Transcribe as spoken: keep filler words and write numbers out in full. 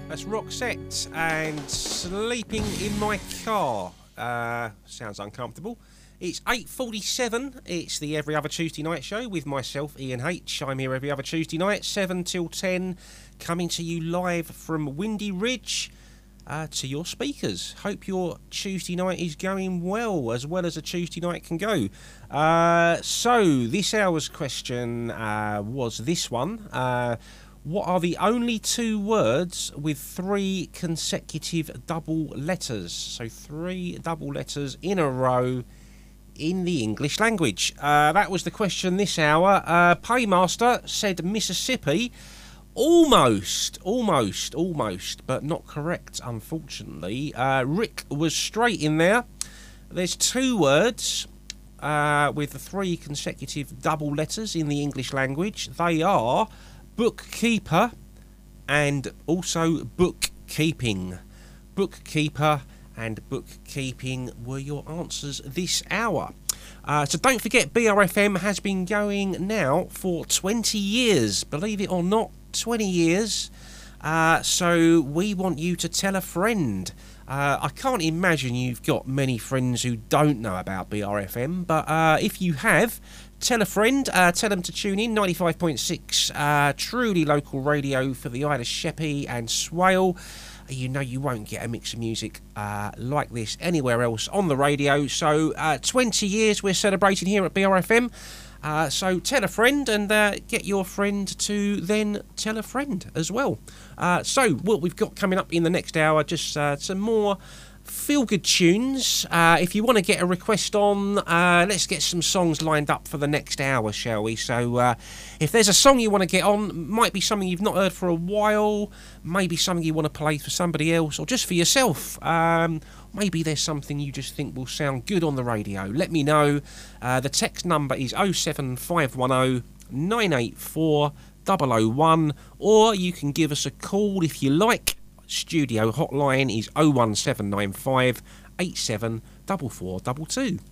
That's Roxette and Sleeping in My Car. Uh, sounds uncomfortable. It's eight forty-seven. It's the Every Other Tuesday Night show with myself, Ian H. I'm here every other Tuesday night, seven till ten, coming to you live from Windy Ridge uh, to your speakers. Hope your Tuesday night is going well, as well as a Tuesday night can go. Uh, so, this hour's question uh, was this one. Uh, What are the only two words with three consecutive double letters? So three double letters in a row in the English language. Uh, that was the question this hour. Uh, Paymaster said Mississippi. Almost, almost, almost, but not correct, unfortunately. Uh, Rick was straight in there. There's two words uh, with the three consecutive double letters in the English language. They are bookkeeper and also bookkeeping. Bookkeeper and bookkeeping were your answers this hour. Uh, so don't forget, B R F M has been going now for twenty years. Believe it or not, twenty years. Uh, so we want you to tell a friend. Uh, I can't imagine you've got many friends who don't know about B R F M, but uh, if you have, tell a friend, uh, tell them to tune in. ninety-five point six, uh, truly local radio for the Isle of Sheppey and Swale. You know you won't get a mix of music uh, like this anywhere else on the radio. So uh, twenty years we're celebrating here at B R F M. Uh, so tell a friend and uh, get your friend to then tell a friend as well. Uh, so what we've got coming up in the next hour, just uh, some more feel-good tunes. Uh, if you want to get a request on, uh, let's get some songs lined up for the next hour, shall we? So uh, if there's a song you want to get on, might be something you've not heard for a while, maybe something you want to play for somebody else or just for yourself. Um, maybe there's something you just think will sound good on the radio. Let me know. Uh, the text number is oh seven five one oh nine eight four oh oh one, or you can give us a call if you like. Studio hotline is oh one seven nine five eight seven four four two two.